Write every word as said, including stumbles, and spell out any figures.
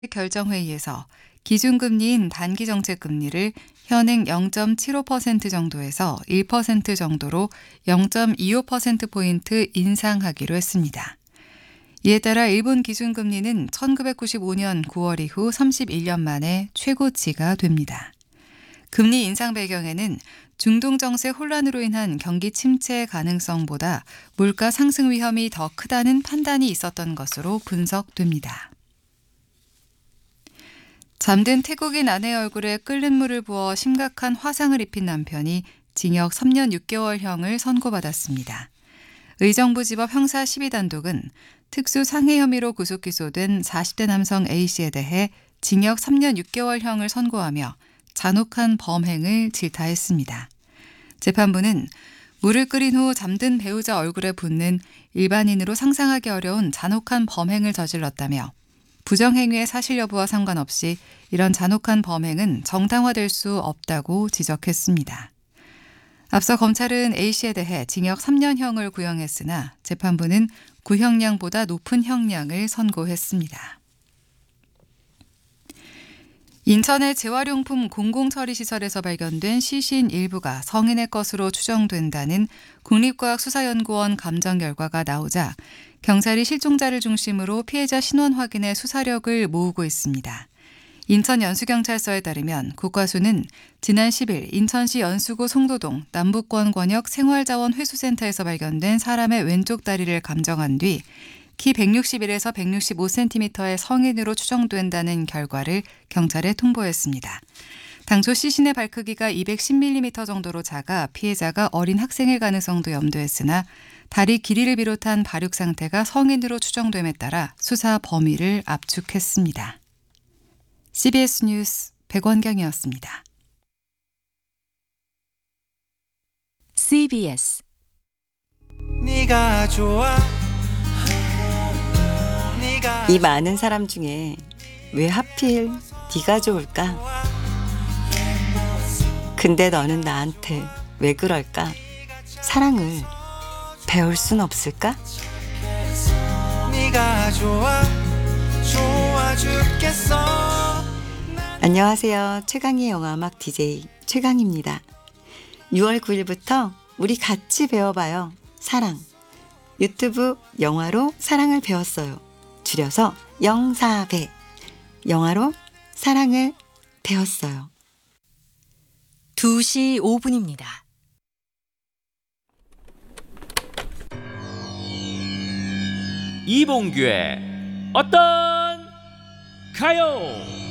결정회의에서 기준금리인 단기정책금리를 현행 영 점 칠오 퍼센트 정도에서 일 퍼센트 정도로 영 점 이오 퍼센트포인트 인상하기로 했습니다. 이에 따라 일본 기준금리는 천구백구십오 년 구월 이후 삼십일 년 만에 최고치가 됩니다. 금리 인상 배경에는 중동 정세 혼란으로 인한 경기 침체 가능성보다 물가 상승 위험이 더 크다는 판단이 있었던 것으로 분석됩니다. 잠든 태국인 아내의 얼굴에 끓는 물을 부어 심각한 화상을 입힌 남편이 징역 삼 년 육 개월형을 선고받았습니다. 의정부지법 형사 십이 단독은 특수 상해 혐의로 구속 기소된 사십 대 남성 A씨에 대해 징역 삼 년 육 개월형을 선고하며 잔혹한 범행을 질타했습니다. 재판부는 물을 끓인 후 잠든 배우자 얼굴에 붓는 일반인으로 상상하기 어려운 잔혹한 범행을 저질렀다며 부정행위의 사실 여부와 상관없이 이런 잔혹한 범행은 정당화될 수 없다고 지적했습니다. 앞서 검찰은 A씨에 대해 징역 삼 년형을 구형했으나 재판부는 구형량보다 높은 형량을 선고했습니다. 인천의 재활용품 공공처리시설에서 발견된 시신 일부가 성인의 것으로 추정된다는 국립과학수사연구원 감정 결과가 나오자 경찰이 실종자를 중심으로 피해자 신원 확인에 수사력을 모으고 있습니다. 인천 연수경찰서에 따르면 국과수는 지난 십 일 인천시 연수구 송도동 남북권권역 생활자원회수센터에서 발견된 사람의 왼쪽 다리를 감정한 뒤 키 백육십일에서 백육십오 센티미터의 성인으로 추정된다는 결과를 경찰에 통보했습니다. 당초 시신의 발크기가 이백십 밀리미터 정도로 작아 피해자가 어린 학생일 가능성도 염두했으나 다리 길이를 비롯한 발육 상태가 성인으로 추정됨에 따라 수사 범위를 압축했습니다. 씨비에스 뉴스 백원경이었습니다. 씨비에스 네가 좋아. 이 많은 사람 중에 왜 하필 네가 좋을까? 근데 너는 나한테 왜 그럴까? 사랑을 배울 순 없을까? 네가 좋아. 좋아 죽겠어. 안녕하세요. 최강의 영화음악 디제이 최강입니다. 유월 구일부터 우리 같이 배워봐요. 사랑. 유튜브 영화로 사랑을 배웠어요. 줄여서 영사배. 영화로 사랑을 배웠어요. 두 시 오 분입니다. 이봉규의 어떤 가요?